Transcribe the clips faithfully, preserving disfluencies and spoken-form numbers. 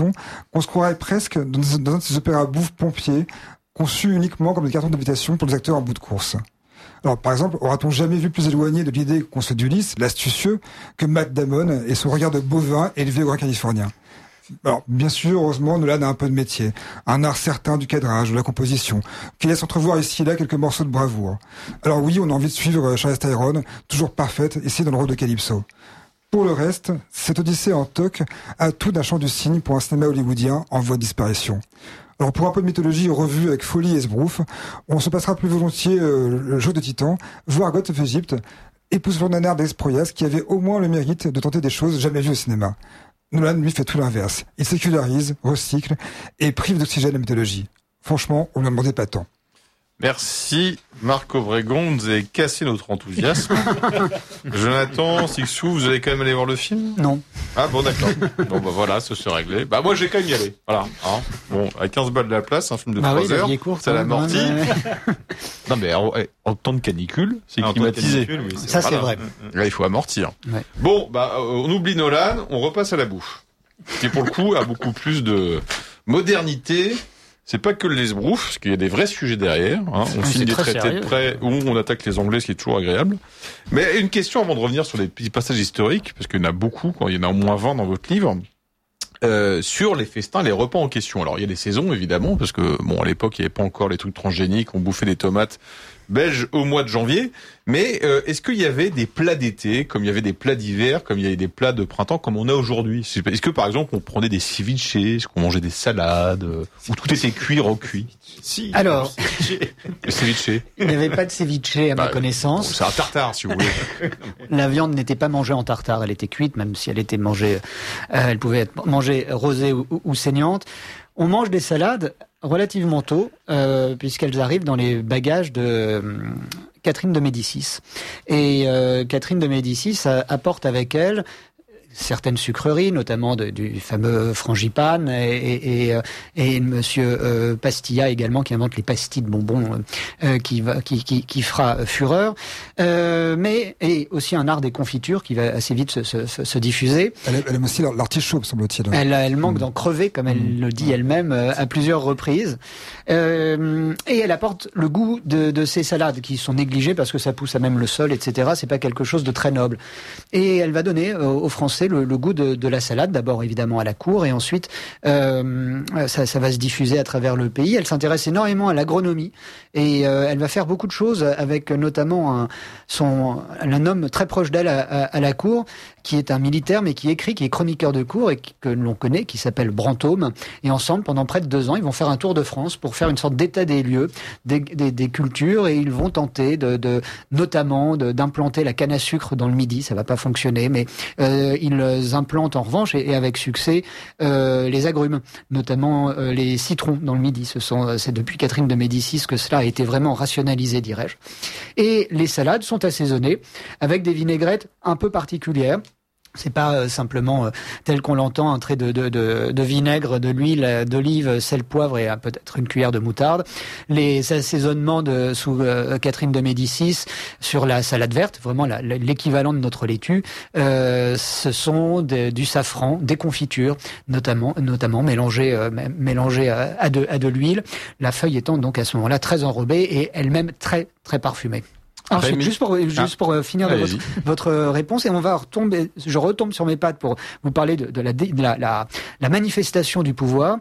dit-on, qu'on se croirait presque dans, dans un de ces opéras bouffe pompiers, conçus uniquement comme des cartons d'invitation pour les acteurs en bout de course. Alors, par exemple, aura-t-on jamais vu plus éloigné de l'idée qu'on se fait d'Ulysse, l'astucieux, que Matt Damon et son regard de bovin élevé au grand californien? Alors, bien sûr, heureusement, Nolan a un peu de métier, un art certain du cadrage, de la composition, qui laisse entrevoir ici et là quelques morceaux de bravoure. Alors oui, on a envie de suivre Charlize Theron, toujours parfaite, ici dans le rôle de Calypso. Pour le reste, cette odyssée en toc a tout d'un chant du cygne pour un cinéma hollywoodien en voie de disparition. Alors pour un peu de mythologie revue avec folie et esbrouf, on se passera plus volontiers euh, le jeu de Titan, voire God of Egypt, époustouflant nanar d'Esproyas qui avait au moins le mérite de tenter des choses jamais vues au cinéma. Nolan, lui, fait tout l'inverse. Il sécularise, recycle et prive d'oxygène la mythologie. Franchement, on ne lui demandait pas tant. Merci Marc Obregon, vous avez cassé notre enthousiasme. Jonathan, Sixou, vous allez quand même aller voir le film ? Non. Ah bon, d'accord. Bon bah voilà, ça se réglé. Bah moi j'ai quand même y aller. Voilà. Hein. Bon, à quinze balles de la place, un film de bah trois oui, heures, courte, ça l'amortit. Ouais. Non mais en, en temps de canicule, c'est ah, climatisé. Canicule, oui, c'est ça voilà. c'est vrai. Là, il faut amortir. Ouais. Bon, bah on oublie Nolan, on repasse à la bouffe. Qui pour le coup a beaucoup plus de modernité. C'est pas que le l'esbrouf, parce qu'il y a des vrais sujets derrière. Hein. On signe des traités sérieux, de prêt où on attaque les Anglais, ce qui est toujours agréable. Mais une question avant de revenir sur les petits passages historiques, parce qu'il y en a beaucoup, il y en a au moins vingt dans votre livre, euh, sur les festins, les repas en question. Alors il y a des saisons évidemment, parce que bon à l'époque il n'y avait pas encore les trucs transgéniques, on bouffait des tomates belges au mois de janvier. Mais euh, est-ce qu'il y avait des plats d'été, comme il y avait des plats d'hiver, comme il y avait des plats de printemps, comme on a aujourd'hui? Est-ce que par exemple on prenait des ceviches, est-ce qu'on mangeait des salades, euh, où tout était cuit, recuit? Si. Alors, le ceviche. il n'y avait pas de ceviche à bah, ma connaissance. Bon, c'est un tartare si vous voulez. La viande n'était pas mangée en tartare, elle était cuite, même si elle était mangée, euh, elle pouvait être mangée rosée ou, ou, ou saignante. On mange des salades relativement tôt, euh, puisqu'elles arrivent dans les bagages de euh, Catherine de Médicis. Et euh, Catherine de Médicis a, apporte avec elle certaines sucreries, notamment de, du fameux frangipane, et, et, et, et Monsieur euh, Pastilla également, qui invente les pastilles de bonbons, euh, qui, va, qui, qui, qui fera fureur. Euh, mais et aussi un art des confitures qui va assez vite se, se, se diffuser. Elle, elle aime aussi l'artichaut, me semble-t-il. Elle, elle manque mmh. d'en crever, comme elle mmh. le dit elle-même euh, à plusieurs reprises. Euh, et elle apporte le goût de, de ces salades qui sont négligées parce que ça pousse à même le sol, et cetera. C'est pas quelque chose de très noble. Et elle va donner euh, aux Français Le, le goût de, de la salade, d'abord évidemment à la cour, et ensuite euh, ça, ça va se diffuser à travers le pays. Elle s'intéresse énormément à l'agronomie, et euh, elle va faire beaucoup de choses avec notamment un, son, un homme très proche d'elle à, à, à la cour, qui est un militaire, mais qui écrit, qui est chroniqueur de cour, et qui, que l'on connaît, qui s'appelle Brantôme. Et ensemble, pendant près de deux ans, ils vont faire un tour de France pour faire une sorte d'état des lieux, des, des, des cultures, et ils vont tenter de, de notamment de, d'implanter la canne à sucre dans le Midi. Ça va pas fonctionner, mais euh, ils implantent en revanche, et, et avec succès, euh, les agrumes, notamment euh, les citrons dans le Midi. Ce sont, c'est depuis Catherine de Médicis que cela a été vraiment rationalisé, dirais-je. Et les salades sont assaisonnées avec des vinaigrettes un peu particulières. C'est pas euh, simplement euh, tel qu'on l'entend, un trait de, de, de, de vinaigre, de l'huile, d'olive, sel, poivre et euh, peut-être une cuillère de moutarde. Les assaisonnements de sous euh, Catherine de Médicis sur la salade verte, vraiment la, l'équivalent de notre laitue, euh, ce sont de, du safran, des confitures, notamment notamment mélangées euh, mélangées à, à de à de l'huile. La feuille étant donc à ce moment-là très enrobée et elle-même très très parfumée. Alors, juste pour, juste ah. pour finir votre, votre réponse, et on va retomber, je retombe sur mes pattes pour vous parler de, de, la, de la, la, la manifestation du pouvoir.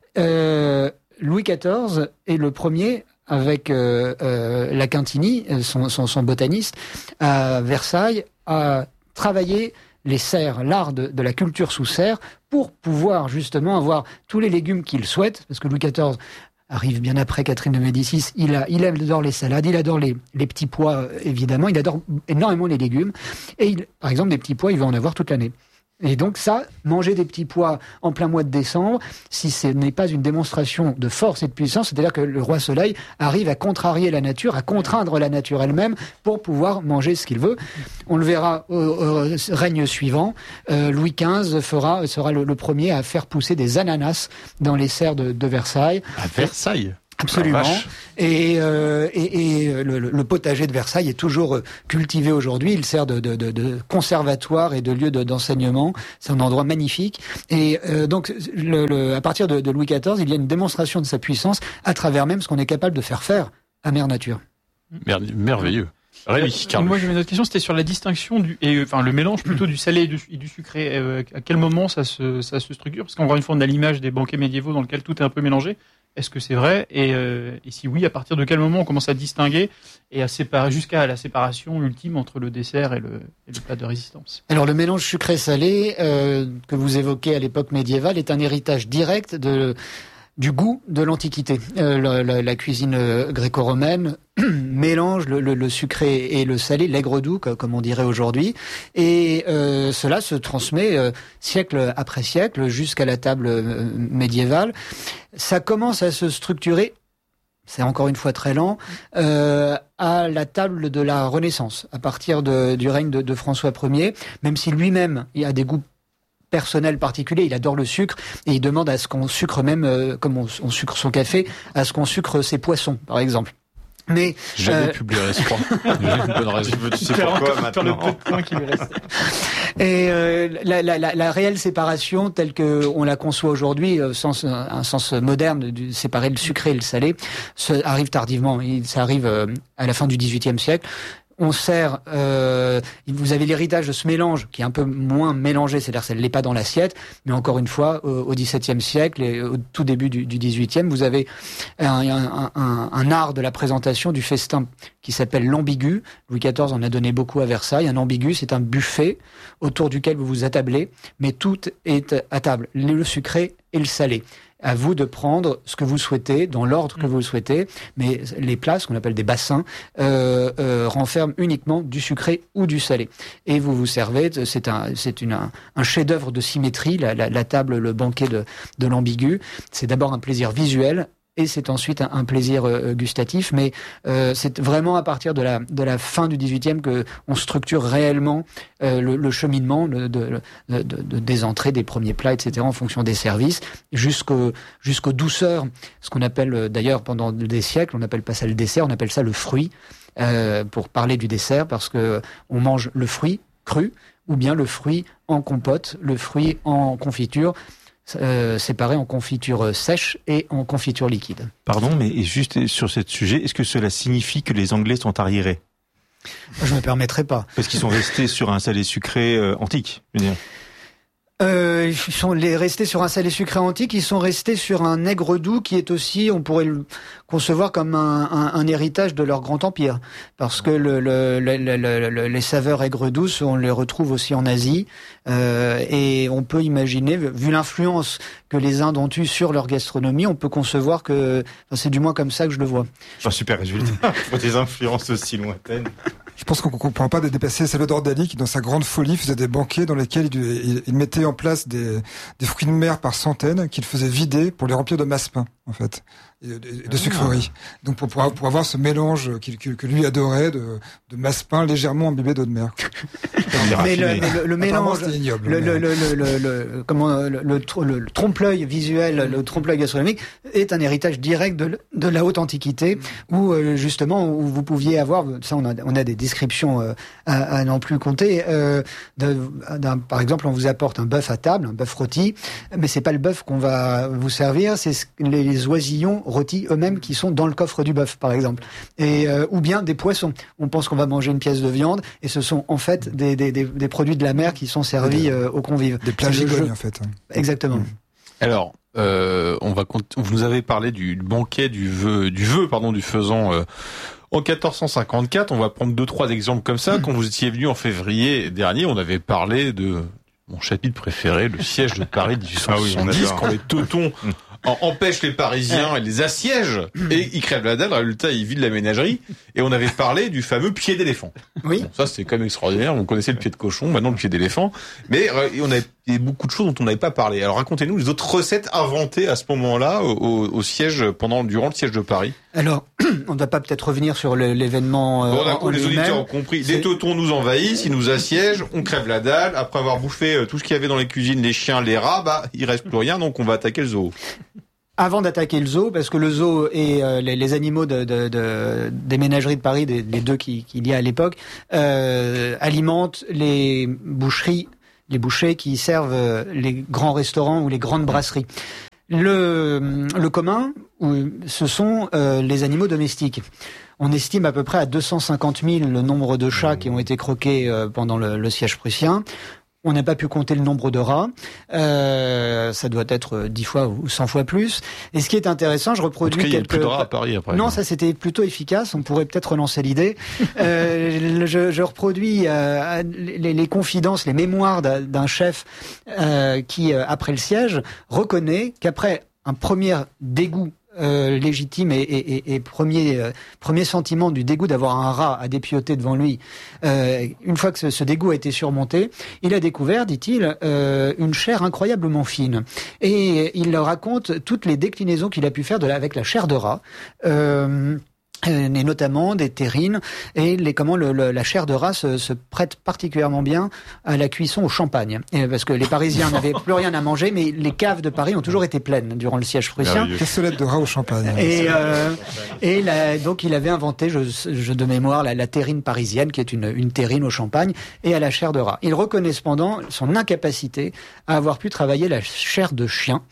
Euh, Louis quatorze est le premier, avec euh, euh, la Quintini, son, son, son botaniste, à Versailles, à travailler les serres, l'art de, de la culture sous serre, pour pouvoir justement avoir tous les légumes qu'il souhaite, parce que Louis quatorze arrive bien après Catherine de Médicis, il, a, il adore les salades, il adore les, les petits pois, évidemment, il adore énormément les légumes, et il, par exemple, des petits pois, il va en avoir toute l'année. Et donc ça, manger des petits pois en plein mois de décembre, si ce n'est pas une démonstration de force et de puissance, c'est-à-dire que le roi Soleil arrive à contrarier la nature, à contraindre la nature elle-même pour pouvoir manger ce qu'il veut. On le verra au, au règne suivant. Euh, Louis quinze fera, sera le, le premier à faire pousser des ananas dans les serres de, de Versailles. À Versailles ? Absolument. Et, euh, et, et le, le potager de Versailles est toujours cultivé aujourd'hui. Il sert de, de, de, de conservatoire et de lieu de, d'enseignement. C'est un endroit magnifique. Et euh, donc, le, le, à partir de, de Louis quatorze, il y a une démonstration de sa puissance à travers même ce qu'on est capable de faire faire à Mère Nature. Mer- merveilleux. Rémi, euh, moi, j'avais une autre question, c'était sur la distinction du, et enfin le mélange plutôt du salé et du, et du sucré. Euh, à quel moment ça se, ça se structure? Parce qu'encore une fois, on a l'image des banquets médiévaux dans lequel tout est un peu mélangé. Est-ce que c'est vrai? Et, euh, et si oui, à partir de quel moment on commence à distinguer et à séparer jusqu'à la séparation ultime entre le dessert et le, et le plat de résistance? Alors le mélange sucré-salé euh, que vous évoquez à l'époque médiévale est un héritage direct de du goût de l'Antiquité. Euh, la, la, la cuisine euh, gréco-romaine mélange le, le, le sucré et le salé, l'aigre doux, comme on dirait aujourd'hui, et euh, cela se transmet euh, siècle après siècle jusqu'à la table euh, médiévale. Ça commence à se structurer, c'est encore une fois très lent, euh, à la table de la Renaissance, à partir de, du règne de, de François Ier, même si lui-même il a des goûts personnel particulier, il adore le sucre et il demande à ce qu'on sucre même, euh, comme on, on sucre son café, à ce qu'on sucre ses poissons, par exemple. Mais jamais euh... publierai ce point. J'ai une bonne raison. Tu sais pourquoi maintenant. Le peu de points qui lui reste. Et euh, la, la, la, la réelle séparation telle que on la conçoit aujourd'hui, au sens un sens moderne, de séparer le sucré et le salé, ça arrive tardivement. Ça arrive euh, à la fin du dix-huitième siècle. On sert, euh, vous avez l'héritage de ce mélange qui est un peu moins mélangé, c'est-à-dire ça ne l'est pas dans l'assiette, mais encore une fois, au, au dix-septième siècle et au tout début du, du dix-huitième, vous avez un, un, un, un art de la présentation du festin qui s'appelle l'ambigu. Louis quatorze en a donné beaucoup à Versailles. Un ambigu, c'est un buffet autour duquel vous vous attablez, mais tout est à table, le sucré et le salé. À vous de prendre ce que vous souhaitez, dans l'ordre que vous le souhaitez, mais les plats, ce qu'on appelle des bassins, euh, euh, renferment uniquement du sucré ou du salé. Et vous vous servez, c'est un, c'est une, un, un chef-d'œuvre de symétrie, la, la, la table, le banquet de, de l'ambigu. C'est d'abord un plaisir visuel, et c'est ensuite un, un plaisir euh, gustatif, mais euh, c'est vraiment à partir de la, de la fin du dix-huitième que on structure réellement euh, le, le cheminement de, de, de, de, des entrées, des premiers plats, et cetera, en fonction des services, jusqu'au, jusqu'aux douceurs, ce qu'on appelle d'ailleurs pendant des siècles, on n'appelle pas ça le dessert, on appelle ça le fruit, euh, pour parler du dessert, parce que on mange le fruit cru, ou bien le fruit en compote, le fruit en confiture, Euh, séparés en confiture sèche et en confiture liquide. Pardon, mais juste sur ce sujet, est-ce que cela signifie que les Anglais sont arriérés? Je ne me permettrai pas. Parce qu'ils sont restés sur un salé sucré euh, antique, je veux dire. Euh, ils sont les restés sur un salé sucré antique, ils sont restés sur un aigre doux qui est aussi, on pourrait le concevoir comme un, un, un héritage de leur grand empire, parce que le, le, le, le, le, les saveurs aigres douces, on les retrouve aussi en Asie, euh, et on peut imaginer, vu l'influence que les Indes ont eue sur leur gastronomie, on peut concevoir que, enfin, c'est du moins comme ça que je le vois. Enfin, super résultat pour des influences aussi lointaines. Je pense qu'on ne comprend pas de dépasser Salvador Dali qui, dans sa grande folie, faisait des banquets dans lesquels il, il, il mettait en place des, des fruits de mer par centaines qu'il faisait vider pour les remplir de masse-pain, en fait, et de, de sucreries. Donc pour, pour, pour avoir ce mélange qu'il, que, que lui adorait de, de masse-pain légèrement imbibé d'eau de mer. Mais le, le, le mélange, ignoble, le, mais... le, le, le, le, le, comment, le, le, le, le trompe-l'œil visuel, le trompe-l'œil gastronomique est un héritage direct de, de la haute antiquité, où euh, justement où vous pouviez avoir, ça on a, on a des descriptions euh, à, à n'en plus compter. Euh, de, d'un, par exemple, on vous apporte un bœuf à table, un bœuf rôti, mais c'est pas le bœuf qu'on va vous servir, c'est les, les oisillons rôtis eux-mêmes qui sont dans le coffre du bœuf, par exemple, et euh, ou bien des poissons. On pense qu'on va manger une pièce de viande, et ce sont en fait des Des, des, des produits de la mer qui sont servis euh, aux convives. Des plats gigognes, en fait. Exactement. Mmh. Alors, euh, on va vous nous avez parlé du banquet du vœu, du vœu, pardon, du faisan euh, en quatorze cent cinquante-quatre. On va prendre deux, trois exemples comme ça. Mmh. Quand vous étiez venu en février dernier, on avait parlé de mon chapitre préféré, le siège de Paris dix-huit cent soixante-dix, ah oui, quand les teutons empêchent les Parisiens et les assiègent, et ils crèvent la dalle, résultat, ils vident la ménagerie, et on avait parlé du fameux pied d'éléphant. Oui. Bon, ça, c'est quand même extraordinaire, on connaissait le pied de cochon, maintenant le pied d'éléphant, mais euh, on avait il y a beaucoup de choses dont on n'avait pas parlé. Alors racontez-nous les autres recettes inventées à ce moment-là, au, au siège, pendant, durant le siège de Paris. Alors, on ne va pas peut-être revenir sur le, l'événement euh, bon, en, en les lui-même. auditeurs ont compris. C'est... Les teutons nous envahissent, ils nous assiègent, on crève la dalle, après avoir bouffé tout ce qu'il y avait dans les cuisines, les chiens, les rats, bah, il reste plus rien, donc on va attaquer le zoo. avant d'attaquer le zoo, parce que le zoo et euh, les, les animaux de, de, de, des ménageries de Paris, des, les deux qu'il qui y a à l'époque, euh, alimentent les boucheries, les bouchers qui servent euh, les grands restaurants ou les grandes brasseries. Le, le commun, ce sont euh, les animaux domestiques. On estime à peu près à deux cent cinquante mille le nombre de chats qui ont été croqués euh, pendant le, le siège prussien. On n'a pas pu compter le nombre de rats. Euh, ça doit être dix fois ou cent fois plus. Et ce qui est intéressant, je reproduis en tout cas, quelques... il y a plus de rats à Paris après. Non, ça c'était plutôt efficace. On pourrait peut-être relancer l'idée. euh, je, je reproduis euh, les, les confidences, les mémoires d'un, d'un chef euh, qui, euh, après le siège, reconnaît qu'après un premier dégoût Euh, légitime et, et, et, et premier euh, premier sentiment du dégoût d'avoir un rat à dépioter devant lui. Euh, une fois que ce, ce dégoût a été surmonté, il a découvert, dit-il, euh, une chair incroyablement fine. Et il leur raconte toutes les déclinaisons qu'il a pu faire de la, avec la chair de rat. Euh, et notamment des terrines et les comment le, le, la chair de rat se, se prête particulièrement bien à la cuisson au champagne, et parce que les Parisiens n'avaient plus rien à manger, mais les caves de Paris ont toujours été pleines durant le siège prussien. Cassolette de rat au champagne. Et, euh, et la, donc il avait inventé, je, je de mémoire, la, la terrine parisienne, qui est une, une terrine au champagne et à la chair de rat. Il reconnaît cependant son incapacité à avoir pu travailler la chair de chien.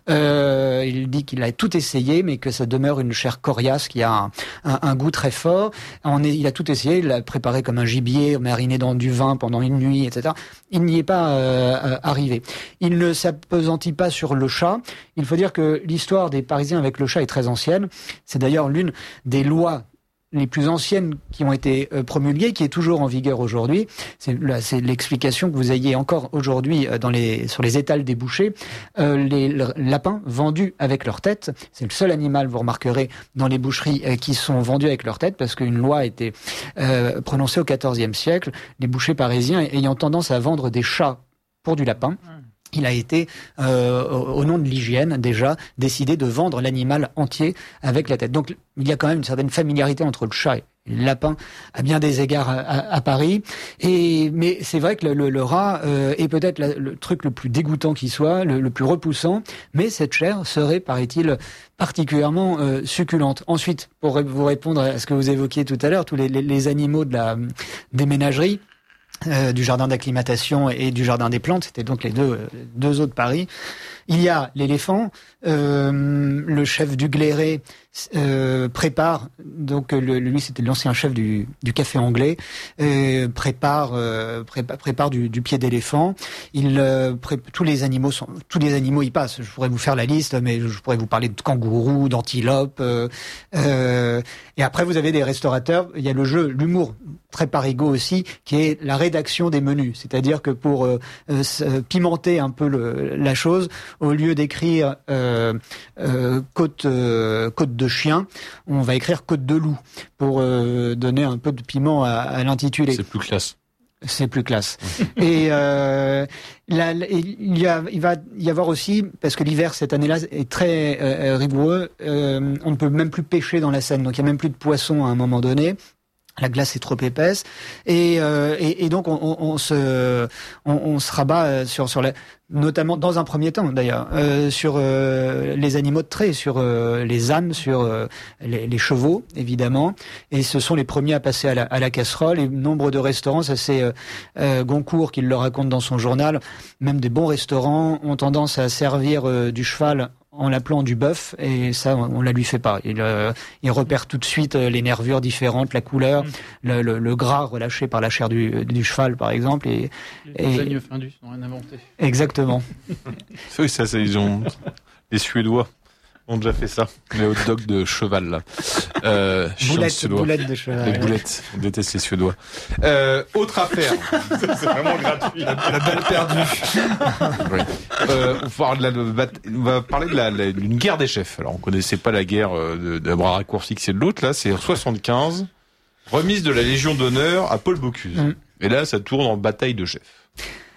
Euh, il dit qu'il a tout essayé, mais que ça demeure une chair coriace qui a un Un, un goût très fort. On est, il a tout essayé, il l'a préparé comme un gibier, mariné dans du vin pendant une nuit, et cetera. Il n'y est pas euh, arrivé. Il ne s'appesantit pas sur le chat. Il faut dire que l'histoire des Parisiens avec le chat est très ancienne. C'est d'ailleurs l'une des lois les plus anciennes qui ont été promulguées, qui est toujours en vigueur aujourd'hui. C'est, là, c'est l'explication que vous ayez encore aujourd'hui dans les, sur les étals des bouchers. Euh, les lapins vendus avec leur tête, c'est le seul animal, vous remarquerez, dans les boucheries euh, qui sont vendus avec leur tête, parce qu'une loi a été euh, prononcée au quatorzième siècle, les bouchers parisiens ayant tendance à vendre des chats pour du lapin. Il a été, euh, au nom de l'hygiène, déjà, décidé de vendre l'animal entier avec la tête. Donc, il y a quand même une certaine familiarité entre le chat et le lapin, à bien des égards à, à, à Paris. Et, mais c'est vrai que le, le, le rat euh, est peut-être la, le truc le plus dégoûtant qui soit, le, le plus repoussant, mais cette chair serait, paraît-il, particulièrement euh, succulente. Ensuite, pour vous répondre à ce que vous évoquiez tout à l'heure, tous les, les, les animaux de la, des ménageries, Euh, du jardin d'acclimatation et du jardin des plantes, c'était donc les deux euh, deux eaux de Paris. Il y a l'éléphant, euh, le chef du Gléré euh, prépare, donc le, lui c'était l'ancien chef du, du café anglais, euh, prépare euh, prépa, prépare du, du pied d'éléphant. Il euh, pré, tous les animaux sont tous les animaux y passent. Je pourrais vous faire la liste, mais je pourrais vous parler de kangourous, d'antilopes. Euh, euh, et après vous avez des restaurateurs. Il y a le jeu, l'humour très parigot aussi, qui est la rédaction des menus. C'est-à-dire que pour euh, euh, pimenter un peu le, la chose, au lieu d'écrire euh, euh, côte euh, côte de chien, on va écrire côte de loup pour euh, donner un peu de piment à, à l'intitulé. C'est plus classe. C'est plus classe. Et euh, là, il, y a, il va y avoir aussi, parce que l'hiver cette année-là est très euh, rigoureux, euh, on ne peut même plus pêcher dans la Seine, donc il n'y a même plus de poissons à un moment donné. La glace est trop épaisse et, euh, et, et donc on, on, on se on, on se rabat sur sur la, notamment dans un premier temps d'ailleurs euh, sur euh, les animaux de trait, sur euh, les ânes, sur euh, les, les chevaux évidemment, et ce sont les premiers à passer à la, à la casserole. Et nombre de restaurants, ça c'est euh, euh, Goncourt qui le raconte dans son journal, même des bons restaurants ont tendance à servir euh, du cheval en l'appelant du bœuf, et ça, on la lui fait pas. Il, euh, il repère tout de suite les nervures différentes, la couleur, mmh. le, le, le gras relâché par la chair du, du cheval, par exemple. Et, les agneaux findus n'ont rien inventé. Exactement. Oui, ça, c'est, ils ont, les Suédois ont déjà fait ça. Les hot dogs de cheval, là. Euh, boulettes, boulettes de cheval. Les boulettes. On déteste les Suédois. Euh, autre affaire. C'est vraiment gratuit. La, la balle perdue. Oui. Euh, on, va parler de la, on va parler de la, la, d'une guerre des chefs. Alors, on connaissait pas la guerre de, de bras raccourcis que c'est de l'autre. Là, c'est en soixante-quinze. Remise de la Légion d'honneur à Paul Bocuse. Mm. Et là, ça tourne en bataille de chefs.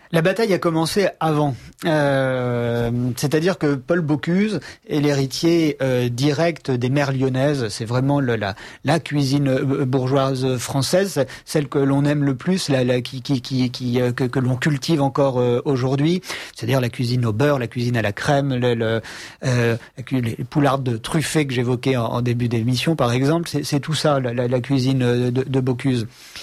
La bataille a commencé avant, euh, c'est-à-dire que Paul Bocuse est l'héritier euh, direct des mères lyonnaises. C'est vraiment le, la, la cuisine bourgeoise française, celle que l'on aime le plus, la, la, qui, qui, qui, qui euh, que, que l'on cultive encore euh, aujourd'hui. C'est-à-dire la cuisine au beurre, la cuisine à la crème, le, le, euh, les poulardes truffées que j'évoquais en, en début d'émission, par exemple. C'est, c'est tout ça, la, la, la cuisine de, de Bocuse.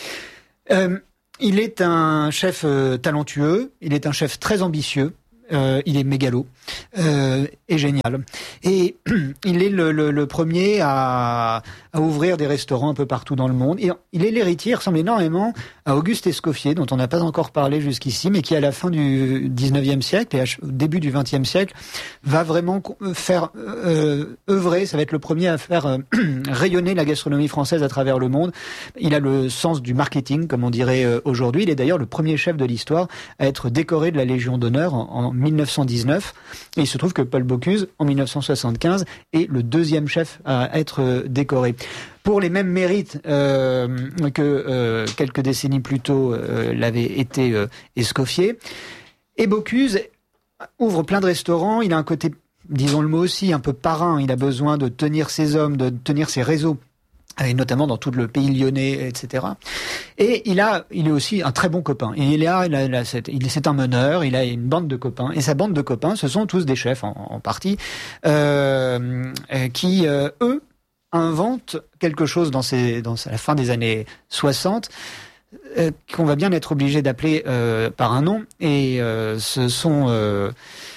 Euh, Il est un chef euh, talentueux, il est un chef très ambitieux, euh, il est mégalo euh, et génial. Et il est le, le, le premier à, à ouvrir des restaurants un peu partout dans le monde. Et il est l'héritier, il ressemble énormément à Auguste Escoffier, dont on n'a pas encore parlé jusqu'ici, mais qui à la fin du dix-neuvième siècle et au début du vingtième siècle va vraiment faire euh, œuvrer, ça va être le premier à faire euh, rayonner la gastronomie française à travers le monde. Il a le sens du marketing, comme on dirait euh, aujourd'hui. Il est d'ailleurs le premier chef de l'histoire à être décoré de la Légion d'honneur en, en mille neuf cent dix-neuf. Et il se trouve que Paul Bocuse, en mille neuf cent soixante-quinze, est le deuxième chef à être euh, décoré. Pour les mêmes mérites euh, que euh, quelques décennies plus tôt euh, l'avait été euh, Escoffier. Et Bocuse ouvre plein de restaurants, il a un côté, disons le mot aussi, un peu parrain, il a besoin de tenir ses hommes, de tenir ses réseaux, et notamment dans tout le pays lyonnais, et cetera. Et il a, il est aussi un très bon copain. Et il est là, il a, il a cette, il, c'est un meneur, il a une bande de copains. Et sa bande de copains, ce sont tous des chefs en, en partie, euh, qui, euh, eux, inventent quelque chose dans, ces, dans la fin des années soixante, euh, qu'on va bien être obligé d'appeler euh, par un nom. Et euh, ce sont euh,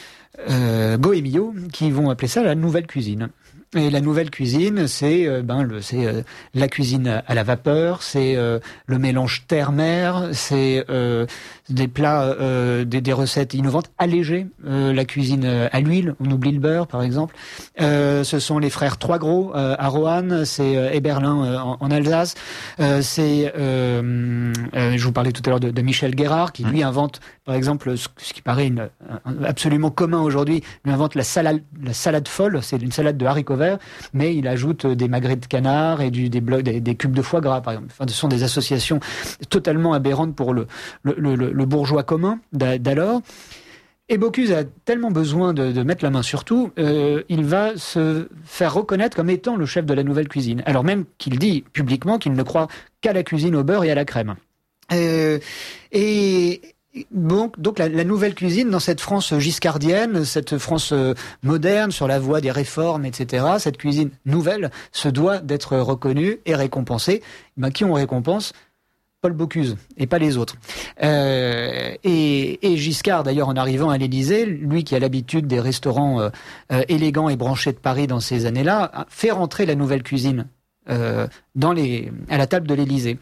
euh, Goemio qui vont appeler ça la nouvelle cuisine. Et la nouvelle cuisine, c'est euh, ben le c'est euh, la cuisine à la vapeur, c'est euh, le mélange terre-mer, c'est euh, des plats, euh, des, des recettes innovantes, allégées, euh, la cuisine à l'huile, on oublie le beurre par exemple. Euh, ce sont les frères Trois Gros euh, à Roanne, c'est euh, Eberlin euh, en, en Alsace, euh, c'est euh, euh, je vous parlais tout à l'heure de, de Michel Guérard qui lui invente par exemple ce, ce qui paraît une, un, absolument commun aujourd'hui, lui invente la salade la salade folle, c'est une salade de haricots verts, mais il ajoute des magrets de canard et du, des, blocs, des, des cubes de foie gras, par exemple. Enfin, ce sont des associations totalement aberrantes pour le, le, le, le bourgeois commun d'alors. Et Bocuse a tellement besoin de, de mettre la main sur tout, euh, il va se faire reconnaître comme étant le chef de la nouvelle cuisine. Alors même qu'il dit publiquement qu'il ne croit qu'à la cuisine au beurre et à la crème. Euh, et... Donc, donc la, la nouvelle cuisine dans cette France giscardienne, cette France euh, moderne sur la voie des réformes, et cetera, cette cuisine nouvelle se doit d'être reconnue et récompensée. Ben, qui on récompense ? Paul Bocuse et pas les autres. Euh, et, et Giscard, d'ailleurs, en arrivant à l'Élysée, lui qui a l'habitude des restaurants euh, euh, élégants et branchés de Paris dans ces années-là, fait rentrer la nouvelle cuisine euh, dans les, à la table de l'Élysée.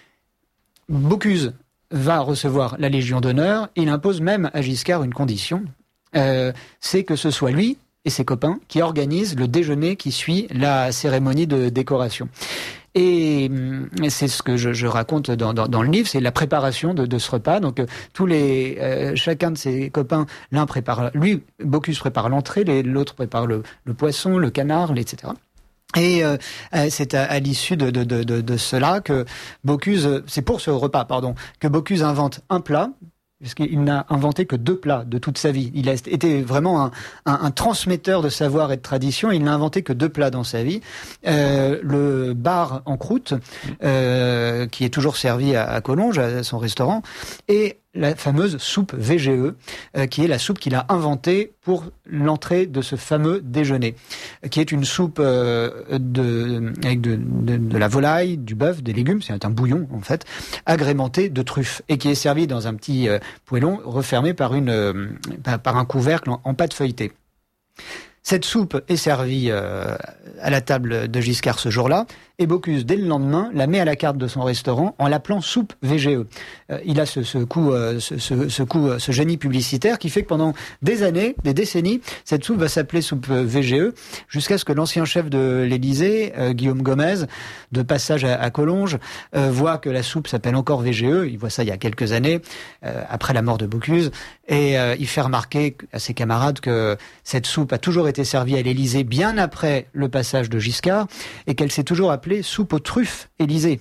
Bocuse va recevoir la Légion d'honneur. Il impose même à Giscard une condition, euh, c'est que ce soit lui et ses copains qui organisent le déjeuner qui suit la cérémonie de décoration. Et c'est ce que je, je raconte dans, dans, dans le livre, c'est la préparation de, de ce repas. Donc euh, tous les, euh, chacun de ses copains, l'un prépare, lui, Bocuse prépare l'entrée, l'autre prépare le, le poisson, le canard, et cetera. Et euh, c'est à, à l'issue de, de, de, de cela que Bocuse, c'est pour ce repas, pardon, que Bocuse invente un plat, puisqu'il n'a inventé que deux plats de toute sa vie. Il a été vraiment un, un, un transmetteur de savoir et de tradition. Il n'a inventé que deux plats dans sa vie. Euh, le bar en croûte, euh, qui est toujours servi à, à Collonges, à son restaurant, et la fameuse soupe V G E, euh, qui est la soupe qu'il a inventée pour l'entrée de ce fameux déjeuner, qui est une soupe euh, de, avec de, de, de la volaille, du bœuf, des légumes, c'est un bouillon en fait, agrémenté de truffes, et qui est servi dans un petit euh, poêlon refermé par, une, euh, par un couvercle en, en pâte feuilletée. Cette soupe est servie euh, à la table de Giscard ce jour-là, et Bocuse, dès le lendemain, la met à la carte de son restaurant en l'appelant soupe V G E. Euh, il a ce, ce coup, euh, ce, ce, ce coup, ce génie publicitaire qui fait que pendant des années, des décennies, cette soupe va s'appeler soupe V G E, jusqu'à ce que l'ancien chef de l'Élysée, euh, Guillaume Gomez, de passage à, à Collonges, euh, voit que la soupe s'appelle encore V G E. Il voit ça il y a quelques années, euh, après la mort de Bocuse, et euh, il fait remarquer à ses camarades que cette soupe a toujours été servie à l'Élysée bien après le passage de Giscard, et qu'elle s'est toujours appelée soupe aux truffes Élysée.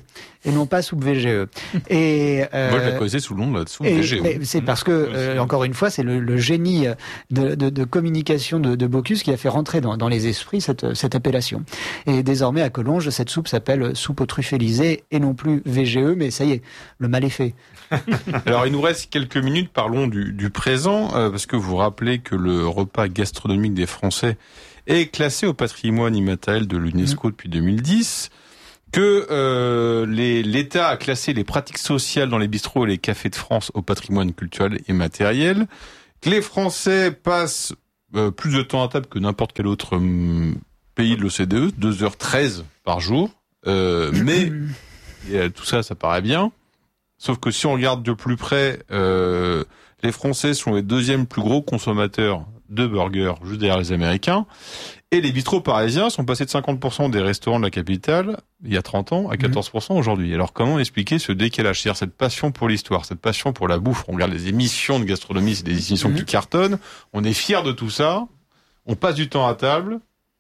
et non pas soupe V G E. Et euh, moi, je la connaissais sous le nom de la soupe V G E. Mais c'est parce que, euh, encore une fois, c'est le, le génie de, de, de communication de, de Bocuse qui a fait rentrer dans, dans les esprits cette, cette appellation. Et désormais, à Collonges, cette soupe s'appelle soupe aux truffes Élysée et non plus V G E, mais ça y est, le mal est fait. Alors, il nous reste quelques minutes, parlons du, du présent, euh, parce que vous vous rappelez que le repas gastronomique des Français est classé au patrimoine immatériel de l'UNESCO mmh. depuis deux mille dix, que euh, les, l'État a classé les pratiques sociales dans les bistrots et les cafés de France au patrimoine culturel et matériel, que les Français passent euh, plus de temps à table que n'importe quel autre hum, pays de l'O C D E, deux heures treize par jour, euh, mais et, tout ça, ça paraît bien. Sauf que si on regarde de plus près, euh, les Français sont les deuxièmes plus gros consommateurs de burgers, juste derrière les Américains. Et les bistrots parisiens sont passés de cinquante pour cent des restaurants de la capitale, il y a trente ans, à quatorze pour cent aujourd'hui. Alors comment expliquer ce décalage? C'est-à-dire cette passion pour l'histoire, cette passion pour la bouffe. On regarde les émissions de gastronomie, c'est des émissions mmh. qui cartonnent. On est fiers de tout ça. On passe du temps à table.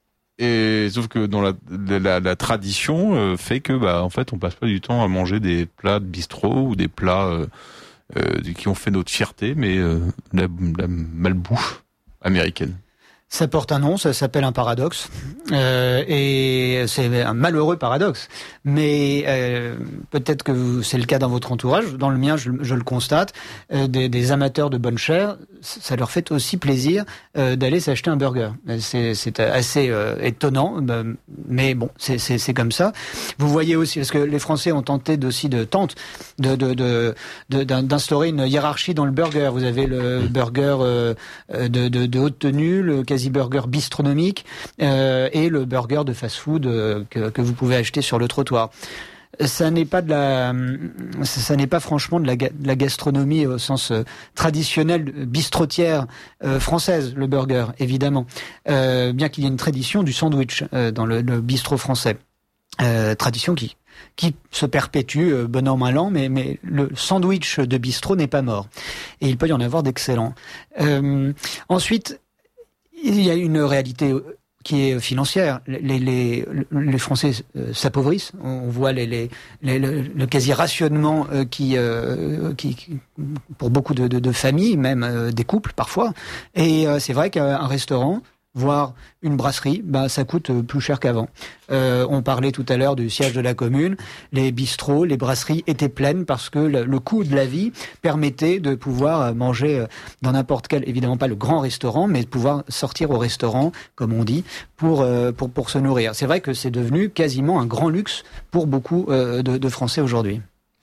Et sauf que dans la, la, la tradition euh, fait que bah en fait on passe pas du temps à manger des plats de bistrot ou des plats euh, euh, qui ont fait notre fierté, mais euh, la, la malbouffe américaine. Ça porte un nom, ça s'appelle un paradoxe, euh, et c'est un malheureux paradoxe. Mais euh, peut-être que c'est le cas dans votre entourage. Dans le mien, je, je le constate. Euh, des, des amateurs de bonne chair, ça leur fait aussi plaisir euh, d'aller s'acheter un burger. C'est, c'est assez euh, étonnant, mais bon, c'est, c'est, c'est comme ça. Vous voyez aussi, parce que les Français ont tenté aussi de tente de, de, de, de d'instaurer une hiérarchie dans le burger. Vous avez le burger euh, de, de, de haute tenue, le quasi-burger bistronomique euh, et le burger de fast-food euh, que, que vous pouvez acheter sur le trottoir. Ça n'est pas de la, ça n'est pas franchement de la, de la gastronomie au sens euh, traditionnel bistrotière euh, française, le burger, évidemment. Euh, bien qu'il y ait une tradition du sandwich euh, dans le, le bistrot français, euh, tradition qui qui se perpétue euh, bon an mal an, mais mais le sandwich de bistrot n'est pas mort et il peut y en avoir d'excellents. Euh, ensuite, il y a une réalité qui est financière. Les, les, les Français euh, s'appauvrissent. On voit les, les, les, le, le quasi-rationnement euh, qui, euh, qui, qui, pour beaucoup de, de, de familles, même euh, des couples parfois. Et euh, c'est vrai qu'un restaurant, voire une brasserie, ben ça coûte plus cher qu'avant. Euh, on parlait tout à l'heure du siège de la commune. Les bistrots, les brasseries étaient pleines parce que le, le coût de la vie permettait de pouvoir manger dans n'importe quel, évidemment pas le grand restaurant, mais de pouvoir sortir au restaurant, comme on dit, pour euh, pour pour se nourrir. C'est vrai que c'est devenu quasiment un grand luxe pour beaucoup euh, de, de Français aujourd'hui.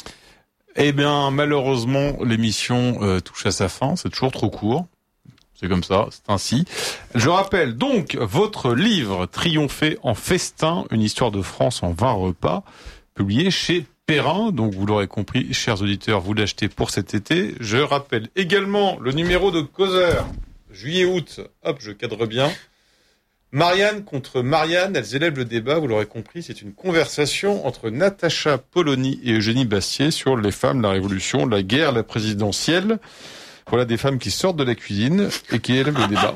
Eh bien, malheureusement, l'émission euh, touche à sa fin. C'est toujours trop court. C'est comme ça, c'est ainsi. Je rappelle donc votre livre Triompher en festin, une histoire de France en vingt repas, publié chez Perrin. Donc vous l'aurez compris, chers auditeurs, vous l'achetez pour cet été. Je rappelle également le numéro de Causeur, juillet-août. Hop, je cadre bien. Marianne contre Marianne, elles élèvent le débat, vous l'aurez compris, c'est une conversation entre Natacha Polony et Eugénie Bastier sur les femmes, la révolution, la guerre, la présidentielle. Voilà des femmes qui sortent de la cuisine et qui élèvent le débat.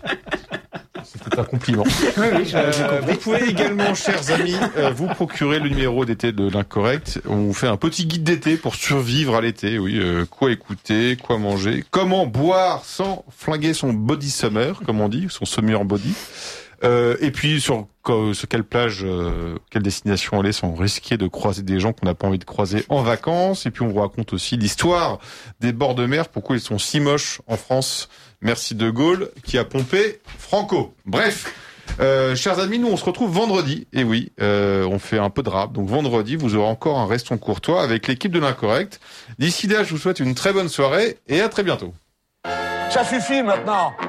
C'était un compliment. Oui, oui, euh, vous pouvez également, chers amis, euh, vous procurer le numéro d'été de l'Incorrect. On vous fait un petit guide d'été pour survivre à l'été. Oui, euh, quoi écouter, quoi manger, comment boire sans flinguer son body summer, comme on dit, son summer body. Euh, et puis sur, sur quelle plage, euh, quelle destination aller sans risquer de croiser des gens qu'on n'a pas envie de croiser en vacances. Et puis on vous raconte aussi l'histoire des bords de mer, pourquoi ils sont si moches en France. Merci De Gaulle qui a pompé Franco. Bref, euh, chers amis, nous on se retrouve vendredi. Et oui, euh, on fait un peu de rap. Donc vendredi, vous aurez encore un Restons Courtois avec l'équipe de l'Incorrect. D'ici là, je vous souhaite une très bonne soirée et à très bientôt. Ça suffit maintenant.